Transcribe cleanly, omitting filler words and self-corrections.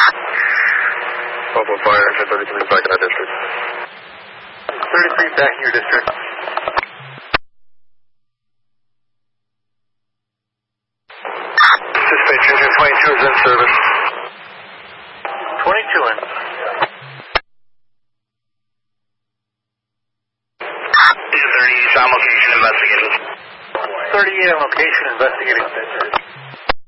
Buffalo Fire, 33 back in our district. 33 back in your district. Dispatch engine 22 is in service. 22 in. Is 38 on location investigating. 38 on location investigating.